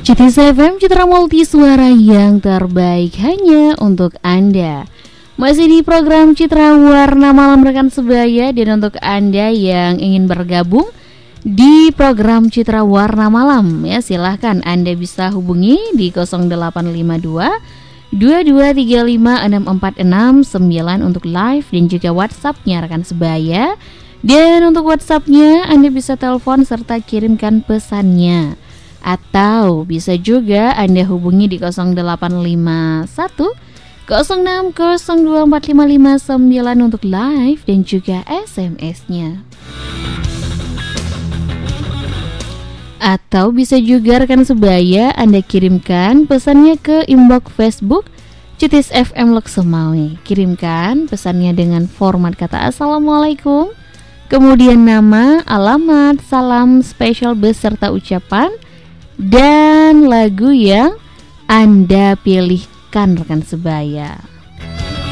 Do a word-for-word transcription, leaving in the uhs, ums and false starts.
Citis F M, Citra Multi Suara yang terbaik hanya untuk Anda. Masih di program Citra Warna Malam rekan sebaya, dan untuk Anda yang ingin bergabung di program Citra Warna Malam, ya silahkan Anda bisa hubungi di nol delapan lima dua dua dua tiga lima enam empat enam sembilan untuk live dan juga WhatsApp-nya rekan sebaya. Dan untuk WhatsApp-nya Anda bisa telepon serta kirimkan pesannya. Atau bisa juga Anda hubungi di nol delapan lima satu nol enam nol dua empat lima lima sembilan untuk live dan juga S M S-nya. Atau bisa juga rekan sebaya Anda kirimkan pesannya ke inbox Facebook Citis F M Loksemawe. Kirimkan pesannya dengan format kata Assalamualaikum, kemudian nama, alamat, salam spesial beserta ucapan dan lagu yang Anda pilihkan rekan sebaya.